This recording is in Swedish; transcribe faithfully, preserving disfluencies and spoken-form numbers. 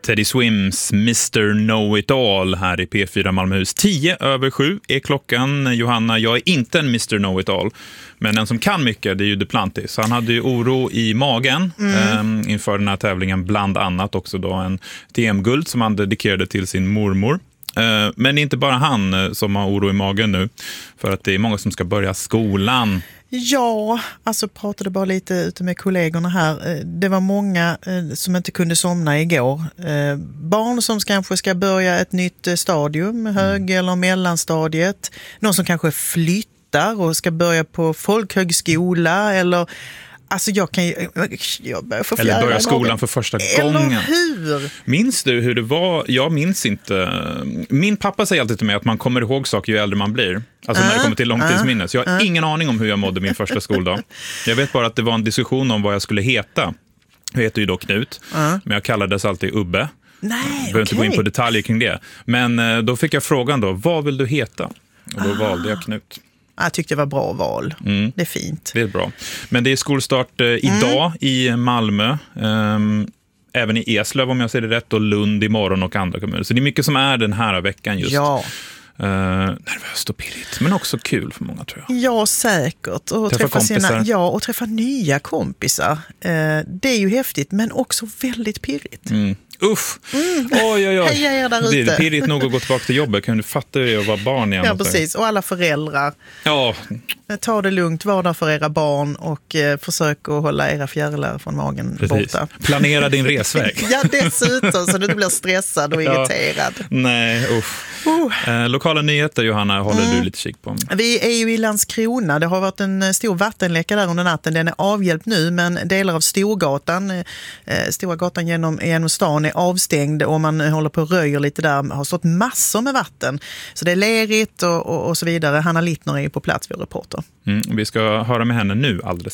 Teddy Swims mister Know-It-All här i P fyra Malmöhus. Tio över sju är klockan. Johanna, jag är inte en mister Know-It-All. Men den som kan mycket, det är ju Duplantis. Han hade ju oro i magen mm. eh, inför den här tävlingen. Bland annat också då en T M-guld som han dedikerade till sin mormor. Eh, men det är inte bara han eh, som har oro i magen nu. För att det är många som ska börja skolan. Ja, alltså pratade bara lite ute med kollegorna här. Det var många som inte kunde somna igår. Barn som kanske ska börja ett nytt stadium, hög- eller mellanstadiet. Någon som kanske flyttar och ska börja på folkhögskola eller... Alltså jag kan ju... Jag börjar få Eller börja skolan för första gången. Eller hur? Minns du hur det var? Jag minns inte. Min pappa säger alltid till mig att man kommer ihåg saker ju äldre man blir. Alltså uh, när det kommer till långtidsminnes. Jag har uh. ingen aning om hur jag mådde min första skoldag. Jag vet bara att det var en diskussion om vad jag skulle heta. Jag heter ju då Knut. Uh. Men jag kallades alltid Ubbe. Nej, jag behöver okay. inte gå in på detaljer kring det. Men då fick jag frågan då, vad vill du heta? Och då uh. valde jag Knut. Jag tyckte det var bra val. Mm. Det är fint. Det är bra. Men det är skolstart eh, idag mm. i Malmö. Um, även i Eslöv om jag ser det rätt. Och Lund imorgon och andra kommuner. Så det är mycket som är den här veckan just. Ja. Uh, nervöst och pirrigt. Men också kul för många tror jag. Ja, säkert. Och träffa, träffa sina, ja, och träffa nya kompisar. Uh, det är ju häftigt men också väldigt pirrigt. Mm. Uff, mm. oj oj oj. Heja er där ute. Det är pirrigt nog att gå tillbaka till jobbet. Kan du fatta det att vara barn igen? Ja, precis. Och alla föräldrar. Ja. Ta det lugnt, var där för era barn och eh, försök att hålla era fjärilar från magen precis. Borta. Planera din resväg. Ja, dessutom så du inte blir stressad och ja. irriterad. Nej, uff. Uh. Eh, lokala nyheter, Johanna, håller mm. du lite kik på? Vi är ju i Landskrona. Det har varit en stor vattenläcka där under natten. Den är avhjälpt nu, men delar av Storgatan, eh, Stora gatan genom, genom stan är avstängd och man håller på och röjer lite där. Har stått massor med vatten. Så det är lerigt och, och, och så vidare. Hanna Littner är ju på plats, vår reporter. Mm, vi ska höra med henne nu alldeles